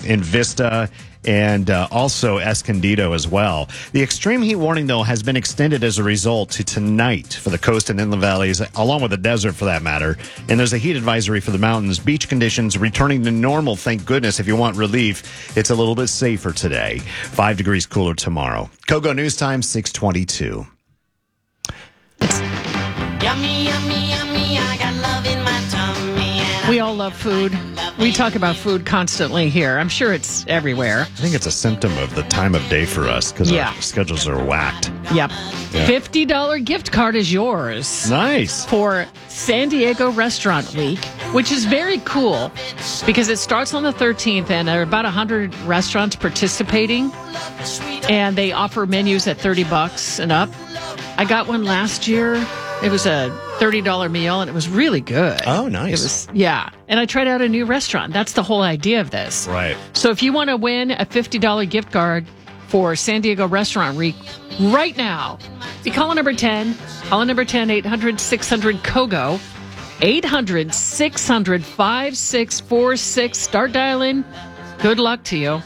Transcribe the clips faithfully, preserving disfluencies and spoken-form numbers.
in Vista and uh, also Escondido as well. The extreme heat warning, though, has been extended as a result to tonight for the coast and inland valleys, along with the desert for that matter. And there's a heat advisory for the mountains. Beach conditions returning to normal, thank goodness. If you want relief, it's a little bit safer today. Five degrees cooler tomorrow. Kogo News Time, six twenty-two. Yummy, yummy, yummy, I got love in my tummy. And We all love food. We talk about food constantly here. I'm sure it's everywhere. I think it's a symptom of the time of day for us because Yeah. our schedules are whacked. Yep. Yeah. fifty dollars gift card is yours Nice. for San Diego Restaurant Week, which is very cool because it starts on the thirteenth and there are about one hundred restaurants participating and they offer menus at thirty bucks and up. I got one last year. It was a thirty dollars meal, and it was really good. Oh, nice. It was, yeah. And I tried out a new restaurant. That's the whole idea of this. Right. So if you want to win a fifty dollars gift card for San Diego Restaurant Week right now, be calling number ten. Calling number ten, eight hundred, six hundred, C O G O. eight hundred, six hundred, five six four six. Start dialing. Good luck to you.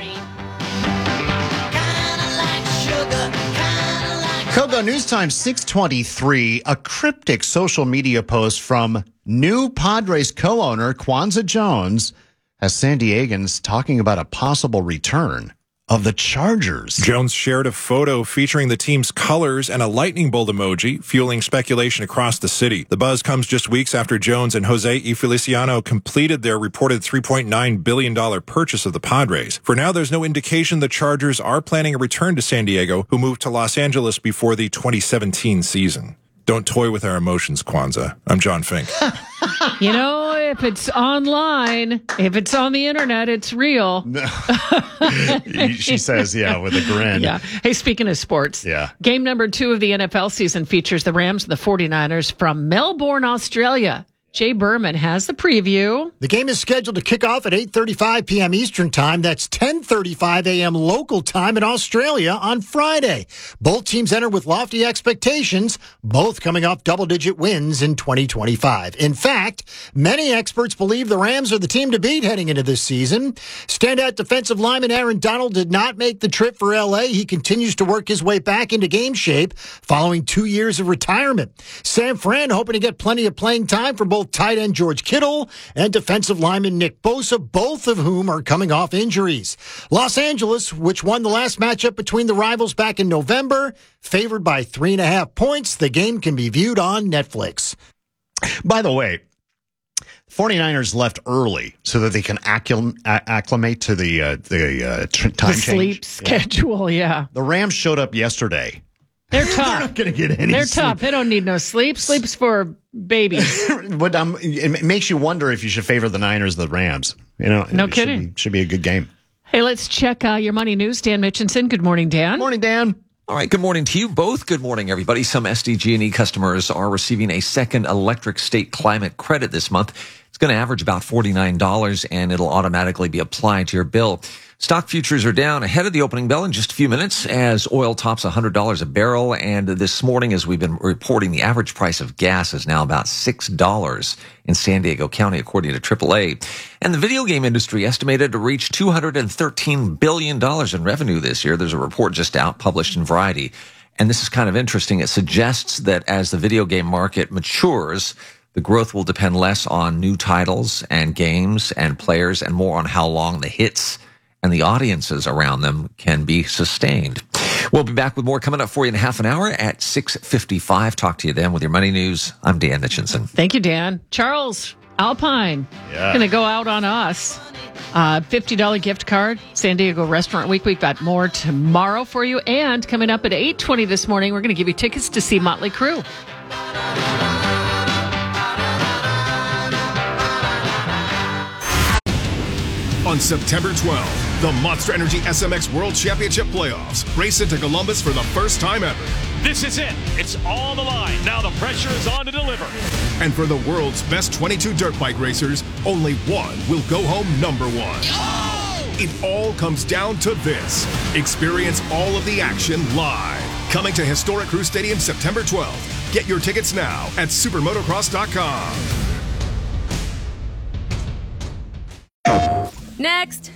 Kogo News Time, six twenty-three. A cryptic social media post from new Padres co-owner Kwanzaa Jones has San Diegans talking about a possible return of the Chargers. Jones shared a photo featuring the team's colors and a lightning bolt emoji, fueling speculation across the city. The buzz comes just weeks after Jones and Jose E. Feliciano completed their reported three point nine billion dollars purchase of the Padres. For now, there's no indication the Chargers are planning a return to San Diego, who moved to Los Angeles before the twenty seventeen season. Don't toy with our emotions, Kwanzaa. I'm John Fink. You know, if it's online, if it's on the internet, it's real. She says, yeah, with a grin. Yeah. Hey, speaking of sports, Yeah. game number two of the N F L season features the Rams and the forty-niners from Melbourne, Australia. Jay Berman has the preview. The game is scheduled to kick off at eight thirty-five p.m. Eastern Time. That's ten thirty-five a.m. local time in Australia on Friday. Both teams enter with lofty expectations, both coming off double-digit wins in twenty twenty-five. In fact, many experts believe the Rams are the team to beat heading into this season. Standout defensive lineman Aaron Donald did not make the trip for L A. He continues to work his way back into game shape following two years of retirement. Sam Fran hoping to get plenty of playing time for both tight end George Kittle and defensive lineman Nick Bosa, both of whom are coming off injuries. Los Angeles, which won the last matchup between the rivals back in November, favored by three and a half points. The game can be viewed on Netflix. By the way, forty-niners left early so that they can acclim- acclimate to the uh, the uh, tr- time The change. sleep schedule, yeah. The Rams showed up yesterday. They're They're tough. not going to get any They're sleep. tough. They don't need no sleep. Sleep's for babies. But um, it makes you wonder if you should favor the Niners or the Rams. You know, No it kidding. Should be, should be a good game. Hey, let's check uh, your money news. Dan Mitchinson. Good morning, Dan. Morning, Dan. All right, good morning to you both. Good morning, everybody. Some S D G and E customers are receiving a second electric state climate credit this month. It's going to average about forty-nine dollars, and it'll automatically be applied to your bill. Stock futures are down ahead of the opening bell in just a few minutes as oil tops one hundred dollars a barrel. And this morning, as we've been reporting, the average price of gas is now about six dollars in San Diego County, according to triple A. And the video game industry estimated to reach two hundred thirteen billion dollars in revenue this year. There's a report just out published in Variety. And this is kind of interesting. It suggests that as the video game market matures, the growth will depend less on new titles and games and players and more on how long the hits and the audiences around them can be sustained. We'll be back with more coming up for you in half an hour at six fifty-five. Talk to you then with your money news. I'm Dan Mitchinson. Thank you, Dan. Charles Alpine. Yeah. Going to go out on us. Uh, fifty dollars gift card, San Diego Restaurant Week. We've got more tomorrow for you. And coming up at eight twenty this morning, we're going to give you tickets to see Motley Crue. On September twelfth, the Monster Energy S M X World Championship Playoffs race into Columbus for the first time ever. This is it. It's on the line. Now the pressure is on to deliver. And for the world's best twenty-two dirt bike racers, only one will go home number one. Oh! It all comes down to this. Experience all of the action live. Coming to historic Crew Stadium September twelfth. Get your tickets now at supermotocross dot com. Next.